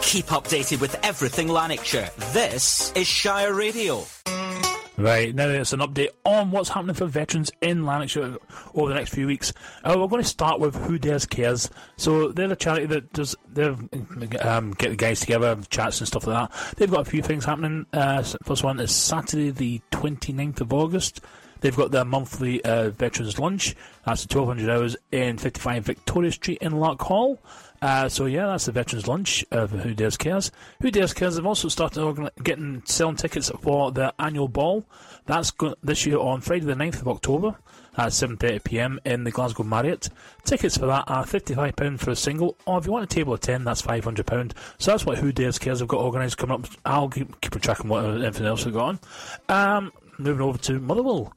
Keep updated with everything Lanarkshire. This is Shire Radio. Right, now it's an update on what's happening for veterans in Lanarkshire over the next few weeks. We're going to start with Who Dares Cares. So they're a charity that does, get the guys together, chats and stuff like that. They've got a few things happening. First one is Saturday the 29th of August. They've got their monthly Veterans Lunch. That's at 1200 hours in 55 Victoria Street in Lark Hall. So yeah, that's the Veterans Lunch of Who Dares Cares. Who Dares Cares have also started selling tickets for their annual ball. That's this year on Friday the 9th of October at 7:30pm in the Glasgow Marriott. Tickets for that are £55 for a single, or if you want a table of 10, that's £500. So that's what Who Dares Cares have got organised coming up. I'll keep a track on what everything else we've got on. Moving over to Motherwell,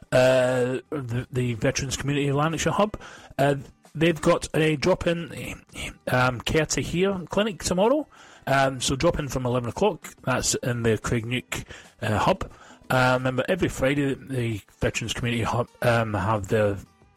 the Veterans Community Lanarkshire Hub. They've got a drop-in Care to Hear clinic tomorrow. So drop in from 11 o'clock. That's in the Craigneuk Hub. Remember, every Friday the Veterans Community Hub have their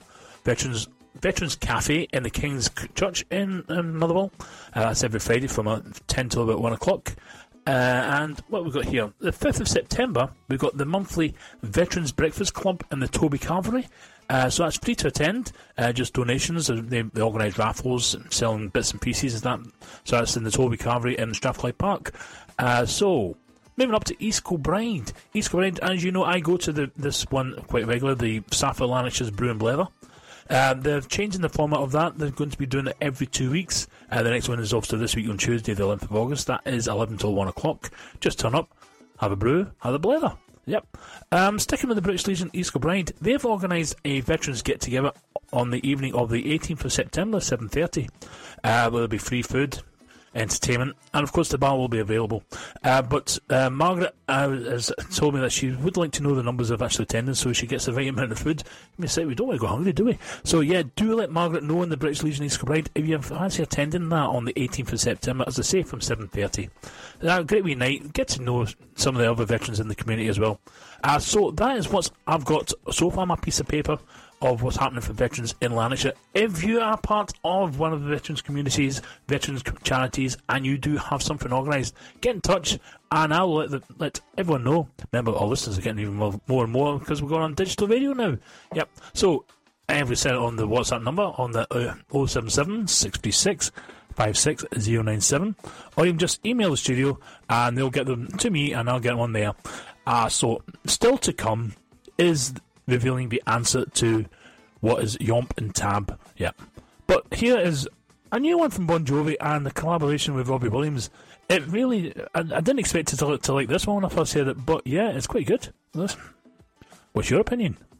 Veterans Cafe in the King's Church in Motherwell. That's every Friday from 10 till about 1 o'clock. And what we've got here, the 5th of September, we've got the monthly Veterans Breakfast Club in the Toby Cavalry. So that's free to attend, just donations. They organise raffles, selling bits and pieces. So that's in the Toby Cavalry in Strathclyde Park. So, moving up to East Kilbride. East Kilbride, as you know, I go to this one quite regularly, the Saffron Lanarkshire's Brew and Blether. They're changing the format of that. They're going to be doing it every 2 weeks. The next one is obviously this week on Tuesday, the 11th of August. That is 11 till 1 o'clock. Just turn up, have a brew, have a blether. Yep. Sticking with the British Legion East Kilbride, they've organised a veterans get-together on the evening of the 18th of September, 7:30. Where there'll be free food, entertainment, and of course the bar will be available. But Margaret has told me that she would like to know the numbers of actual attendance so she gets the right amount of food. We don't want to go hungry, do we? So yeah, do let Margaret know in the British Legion East Kilbride if you're actually attending that on the 18th of September, as I say, from 7:30. Great wee night, get to know some of the other veterans in the community as well. So that is what I've got so far, my piece of paper of what's happening for veterans in Lanarkshire. If you are part of one of the veterans communities, veterans charities, and you do have something organised, get in touch and I'll let everyone know. Remember, our listeners are getting even more and more because we're going on digital radio now. Yep. So every send it on the WhatsApp number on the 077 636 56097, or you can just email the studio and they'll get them to me and I'll get them on there. So still to come is revealing the answer to what is Yomp and Tab. Yeah. But here is a new one from Bon Jovi and the collaboration with Robbie Williams. It really, I didn't expect it to like this one when I first heard it, but yeah, it's quite good. Listen, what's your opinion?